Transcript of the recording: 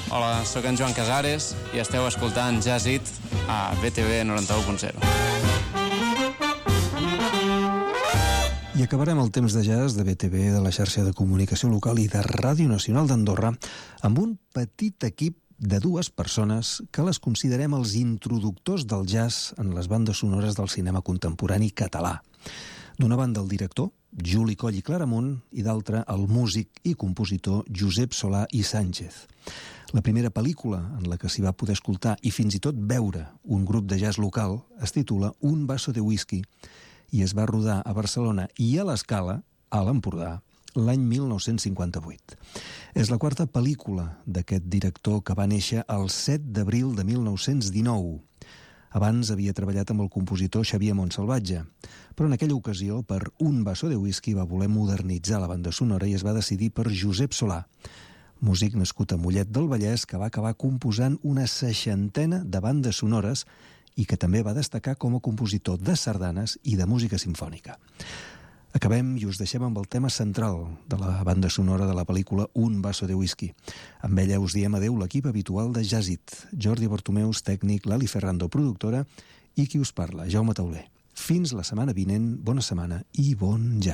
Hola, sóc en Joan Casares i esteu escoltant Jazz It a BTV 91.0. I acabarem el temps de jazz de BTV, de la xarxa de comunicació local i de Ràdio Nacional d'Andorra amb un petit equip de 2 persones que les considerem els introductors del jazz en les bandes sonores del cinema contemporani català. D'una banda el director, Juli Coll i Claramunt, i d'altra el músic i compositor Josep Solà i Sánchez. La primera pel·lícula en la que s'hi va poder escoltar i fins i tot veure un grup de jazz local es titula Un vaso de whisky i es va rodar a Barcelona i a l'Escala, a l'Empordà, l'any 1958. És la 4a pel·lícula d'aquest director que va néixer el 7 d'abril de 1919. Abans havia treballat amb el compositor Xavier Montsalvatge, però en aquella ocasió, per Un vaso de whisky, va voler modernitzar la banda sonora i es va decidir per Josep Solà, músic nascut a Mollet del Vallès, que va acabar composant una 60ena de bandes sonores i que també va destacar com a compositor de sardanes i de música simfònica. Acabem i us deixem amb el tema central de la banda sonora de la pel·lícula Un vaso de whisky. Amb ella us diem adeu l'equip habitual de Jazz It, Jordi Bartomeus, tècnic, Lali Ferrando, productora, i qui us parla, Jaume Tauler. Fins la setmana vinent, bona setmana i bon jazz.